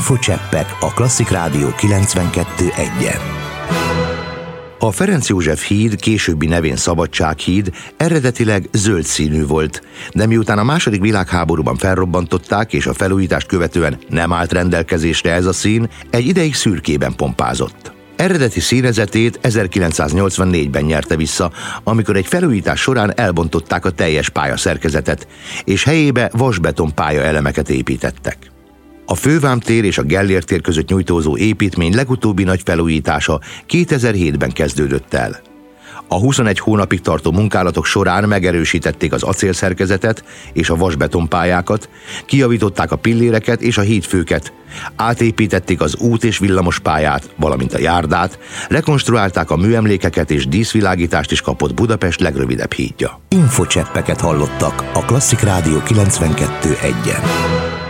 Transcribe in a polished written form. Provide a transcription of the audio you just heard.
Infocseppek a Klasszik Rádió 92.1-en. A Ferenc József híd, későbbi nevén Szabadsághíd eredetileg zöld színű volt, de miután a II. Világháborúban felrobbantották és a felújítást követően nem állt rendelkezésre ez a szín, egy ideig szürkében pompázott. Eredeti színezetét 1984-ben nyerte vissza, amikor egy felújítás során elbontották a teljes pályaszerkezetet, és helyébe vasbeton pályaelemeket építettek. A Fővámtér és a Gellért tér között nyújtózó építmény legutóbbi nagy felújítása 2007-ben kezdődött el. A 21 hónapig tartó munkálatok során megerősítették az acélszerkezetet és a vasbetonpályákat, kijavították a pilléreket és a hídfőket, átépítették az út- és villamospályát, valamint a járdát, rekonstruálták a műemlékeket és díszvilágítást is kapott Budapest legrövidebb hídja. Infocseppeket hallottak a Klasszik Rádió 92.1-en.